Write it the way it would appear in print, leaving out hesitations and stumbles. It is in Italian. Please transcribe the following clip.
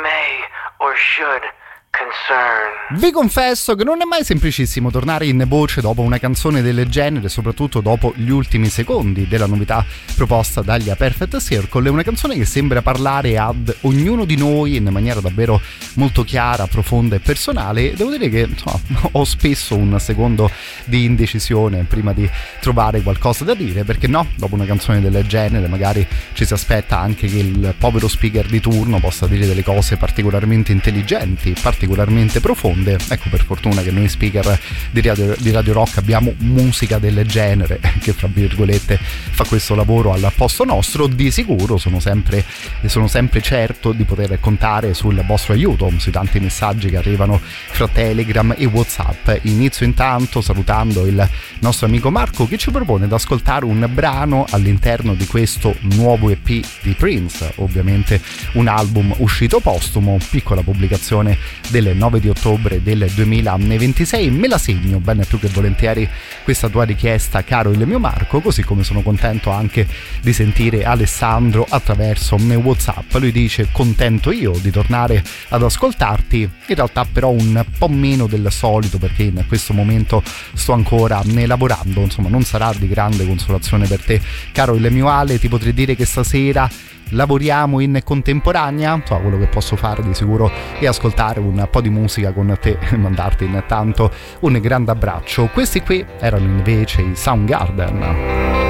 may or should concern. Vi confesso che non è mai semplicissimo tornare in voce dopo una canzone del genere, soprattutto dopo gli ultimi secondi della novità proposta dagli A Perfect Circle. È una canzone che sembra parlare ad ognuno di noi in maniera davvero molto chiara, profonda e personale. Devo dire che insomma, ho spesso un secondo di indecisione prima di trovare qualcosa da dire, perché no, dopo una canzone del genere magari ci si aspetta anche che il povero speaker di turno possa dire delle cose particolarmente intelligenti, particolarmente profonde. Ecco, per fortuna che noi speaker di Radio Rock abbiamo musica del genere che fra virgolette fa questo lavoro al posto nostro. Di sicuro sono sempre certo di poter contare sul vostro aiuto, sui tanti messaggi che arrivano fra Telegram e WhatsApp. Inizio intanto salutando il nostro amico Marco, che ci propone di ascoltare un brano all'interno di questo nuovo EP di Prince, ovviamente un album uscito postumo, piccola pubblicazione del 9 di ottobre del 2026. Me la segno bene più che volentieri questa tua richiesta, caro il mio Marco, così come sono contento anche di sentire Alessandro attraverso WhatsApp. Lui dice: contento io di tornare ad ascoltarti, in realtà però un po' meno del solito, perché in questo momento sto ancora lavorando, insomma non sarà di grande consolazione per te, caro il mio Ale. Ti potrei dire che stasera lavoriamo in contemporanea, so, quello che posso fare di sicuro è ascoltare un po' di musica con te e mandarti intanto un grande abbraccio. Questi qui erano invece i Soundgarden.